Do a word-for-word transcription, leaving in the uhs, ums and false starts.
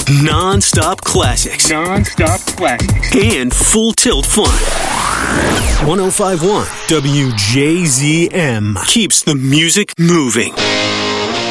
Non-stop classics. Non-stop classics. And full tilt fun. one oh five point one W J Z M keeps the music moving.